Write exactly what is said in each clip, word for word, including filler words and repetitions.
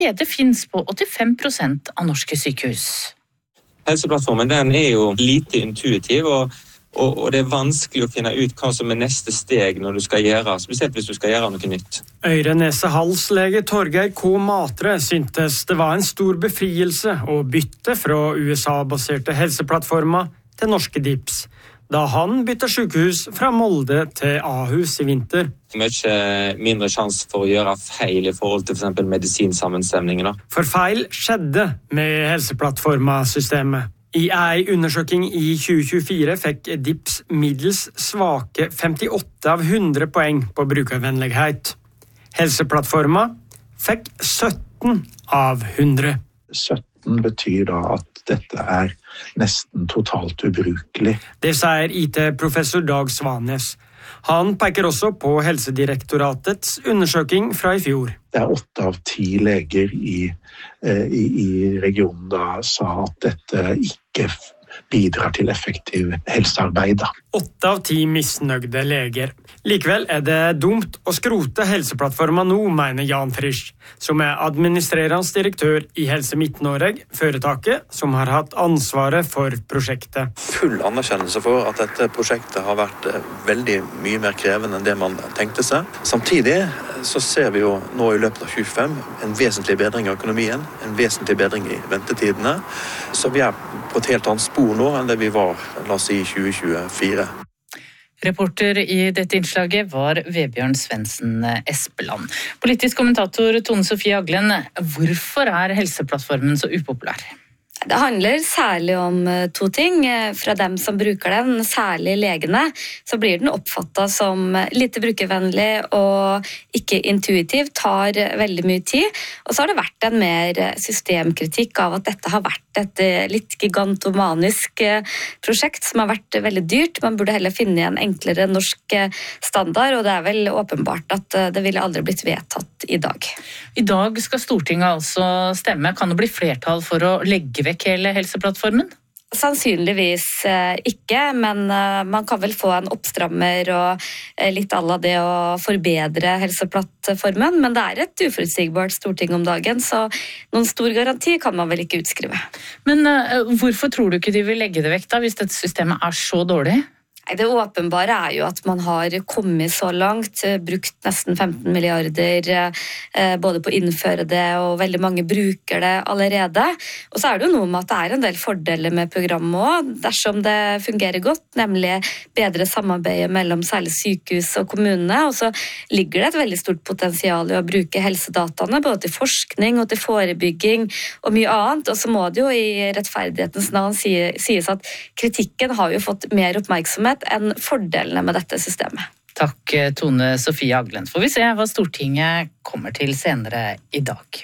Ja, det finnes på åttifem prosent av norske sykehus. Helseplattformen den er jo lite intuitiv, og, og, og det er vanskelig å finne ut hva som er neste steg når du skal gjøre, spesielt hvis du skal gjøre noe nytt. Øre-nese-hals-lege Torgeir K. Matre syntes det var en stor befrielse å bytte fra U S A-baserte helseplattformer til norske D I P S, da han bytte sykehus fra Molde til Ahus i vinter. Mye mindre sjanse for å gjøre feil i forhold til for eksempel medisinsammenstemningen. For feil skjedde med helseplattformasystemet. I ei undersøking i tjue tjuefire fikk D I P S middels svake femtiåtte av hundre poeng på brukervennlighet. Helseplattforma fikk sytten av hundre. sytten betyr da at dette er nesten totalt ubrukelig. Det sier I T-professor Dag Svanes. Han peker også på Helsedirektoratets undersøking fra i fjor. Det er åtte av ti leger i, i, i regionen da sa at dette ikke bidrar til effektiv helsearbeid. Åtte av ti misnøgde leger. Likevel er det dumt å skrote helseplattforma nå, mener Jan Frisch, som er administrerende direktør i Helse Midt-Norge, foretaket som har hatt ansvaret for prosjektet. Full anerkjennelse for at dette prosjektet har vært veldig mye mer krevende enn det man tenkte seg. Samtidig så ser vi jo nå i løpet av tjuefem en vesentlig bedring av økonomien, en vesentlig bedring i ventetidene, så vi er på et helt annet spor nå enn det vi var, la oss si, i tjue tjuefire. Reporter i dette innslaget var Vebjørn Svendsen Espeland. Politisk kommentator Tone Sofie Aglen, hvorfor er helseplattformen så upopulær? Det handler særlig om to ting. Fra dem som bruker den, særlig legene, så blir den oppfattet som lite brukervennlig og ikke intuitiv, tar veldig mye tid. Og så har det vært en mer systemkritikk av at dette har vært et litt gigantomanisk prosjekt som har vært veldig dyrt. Man burde heller finne en enklere norsk standard, og det er vel åpenbart at det ville aldri blitt vedtatt i dag. I dag skal Stortinget altså stemme. Kan det bli flertall for å legge vekk hele helseplattformen? Sannsynligvis ikke, men man kan vel få en oppstrammer og litt alla det å forbedre helseplattformen, men det er et uforutsigbart storting om dagen, så noen stor garanti kan man vel ikke utskrive. Men uh, hvorfor tror du ikke de vil legge det vekk da, hvis dette systemet er så dårlig? Det åpenbare er jo at man har kommet så langt, brukt nesten femten milliarder både på å innføre det, og veldig mange bruker det allerede. Og så er det jo noe med at det er en del fordeler med programmet også, dersom det fungerer godt, nemlig bedre samarbeid mellom særlig sykehus og kommunene, og så ligger det et veldig stort potensial i å bruke helsedataene, både til forskning og til forebygging og mye annet, og så må det jo i rettferdighetens navn sies at kritikken har jo fått mer oppmerksomhet enn fordelene med dette systemet. Takk, Tone Sofie Aglen. Får vi se hva Stortinget kommer til senere i dag.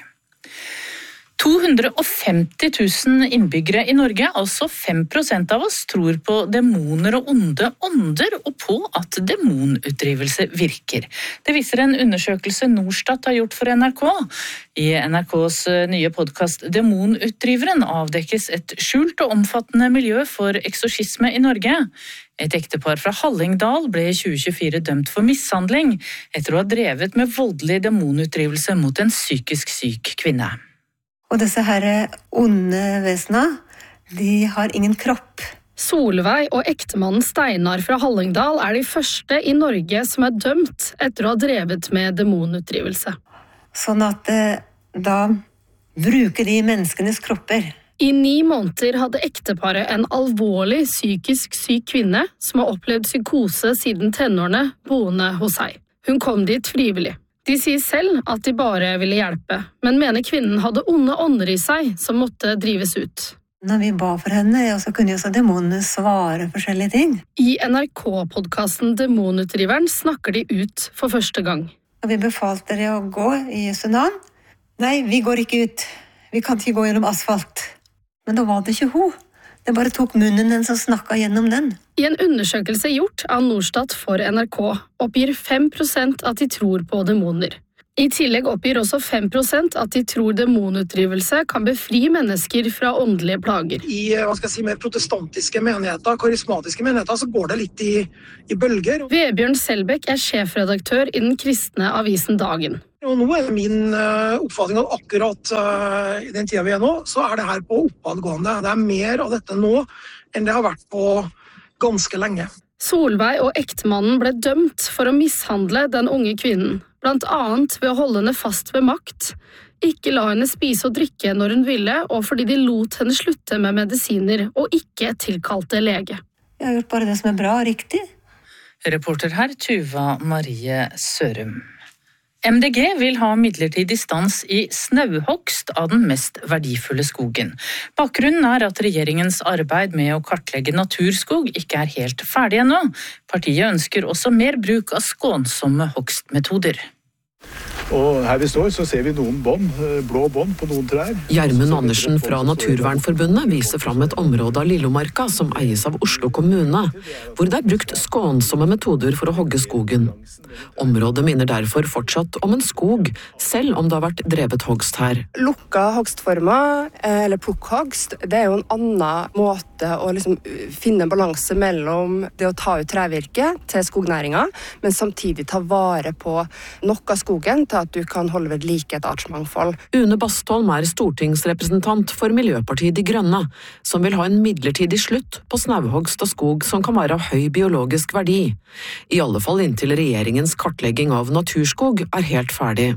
to hundre og femti tusen innbyggere i Norge, altså fem prosent av oss, tror på demoner og onde ånder, og på at demonutdrivelse virker. Det viser en undersøkelse Norstat har gjort for N R K. I N R K's nye podcast Demonutdriveren avdekkes et skjult og omfattende miljø for eksorsisme i Norge. Et ektepar fra Hallingdal ble i tjue tjuefire dømt for mishandling etter å ha drevet med voldelig demonutdrivelse mot en psykisk syk kvinne. Og disse her onde vesene, de har ingen kropp. Solveig og ektemannen Steinar fra Hallingdal er de første i Norge som er dømt etter å ha drevet med demonutdrivelse. Sånn at da bruker de menneskenes kropper. I ni måneder hadde ekteparet en alvorlig psykisk syk kvinne som har opplevd psykose siden tenårene boende hos seg. Hun kom dit frivillig. De sier selv at de bare ville hjelpe, men mener kvinnen hadde onde ånder i seg som måtte drives ut. Når vi ba for henne, så kunne jo så demonene svare forskjellige ting. I N R K-podcasten Demonutdriveren snakker de ut for første gang. Og vi befalte dere å gå i Jesu navn. Nei, vi går ikke ut. Vi kan ikke gå gjennom asfalt. Men da var det ikke hun. Det bare tok munnen den som snakket gjennom den. I en undersøkelse gjort av Norstat for N R K oppgir fem prosent at de tror på demoner. I tillegg oppgir også fem prosent at de tror demonutdrivelse kan befri mennesker fra åndelige plager. I hva skal jeg si, mer protestantiske menigheter, karismatiske menigheter, så går det litt i, i bølger. Vebjørn Selbekk er sjefredaktør i den kristne avisen Dagen. Og nå er det min uh, oppfatning at akkurat uh, i den tida vi er nå, så er det her på oppadgående. Det er mer av dette nå enn det har vært på ganske lenge. Solveig og ektemannen ble dømt for å mishandle den unge kvinnen, blant annet ved å holde henne fast ved makt, ikke la henne spise og drikke når hun ville, og fordi de lot henne slutte med medisiner og ikke tilkalte lege. Jeg har gjort bare det som er bra og riktig. Reporter her, Tuva Marie Sørum. M D G vil ha midlertidig stans i snauhogst av den mest verdifulle skogen. Bakgrunnen er at regjeringens arbeid med å kartlegge naturskog ikke er helt ferdig ennå. Partiet ønsker også mer bruk av skånsomme hogstmetoder. Og her vi står så ser vi noen bånd, blå bånd på noen trær. Gjermund Andersen fra Naturvernforbundet viser fram et område av Lillomarka som eies av Oslo kommune, hvor det er brukt skånsomme metoder for å hogge skogen. Området minner derfor fortsatt om en skog, selv om det har vært drevet hogst her. Lukka hogstformer, eller plukkhogst, det er jo en annen måte å liksom finne balanse mellom det å ta ut trevirke til skognæringa, men samtidig ta vare på nok av skogen til at du kan holde ved like et artsmangfold. Une Bastholm er stortingsrepresentant for Miljøpartiet De Grønne, som vil ha en midlertidig slutt på snauhogst av skog som kan være av høy biologisk verdi. I alle fall inntil regjeringens kartlegging av naturskog er helt ferdig.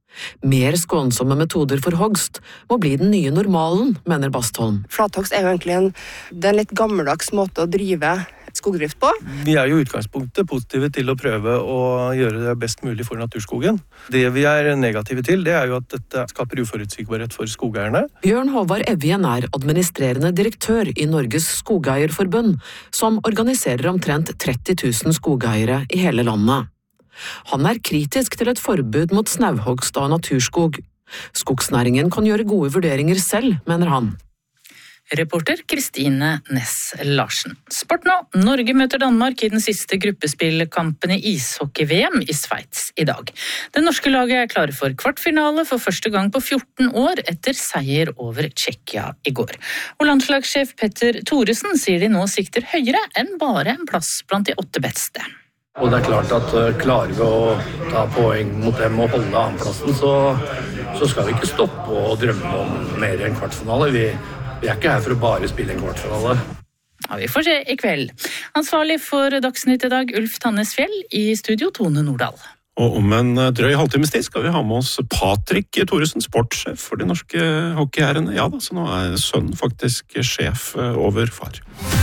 Mer skånsomme metoder for hogst må bli den nye normalen, mener Bastholm. Flathogst er jo egentlig en, det er en litt gammeldags måte å drive skogdrift på. Vi er jo i utgangspunktet positive til å prøve å gjøre det best mulig for naturskogen. Det vi er negative til, det er jo at dette skaper uforutsigbarhet for skogeierne. Bjørn Håvard Evjen er administrerende direktør i Norges Skogeierforbund, som organiserer omtrent tretti tusen skogeiere i hele landet. Han er kritisk til et forbud mot snauhogst av naturskog. Skogsnæringen kan gjøre gode vurderinger selv, mener han. Reporter Kristine Næss Larsen. Sport nå. Norge møter Danmark i den siste gruppespillkampen i ishockey-V M i Sveits i dag. Det norske laget er klare for kvartfinale for første gang på fjorten år etter seier over Tsjekkia i går. Og landslagssjef Petter Thoresen sier de nå sikter høyere enn bare en plass blant de åtte beste. Og det er klart at klarer vi å ta poeng mot dem og holde annenplassen, så, så skal vi ikke stoppe og drømme om mer enn kvartfinale. Vi Vi er ikke her for å bare spille en kvartfinale. Ja, vi får se i kveld. Ansvarlig for Dagsnytt i dag, Ulf Tannesfjell, i studio Tone Nordahl. Og om en drøy halvtimes tid skal vi ha med oss Patrick Thoresen, sportssjef for de norske hockeyherrene. Ja da, så nå er sønnen faktisk sjef over far.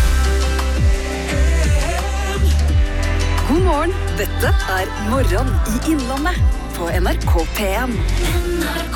God morgen, dette er Morgen i Innlandet på N R K P en.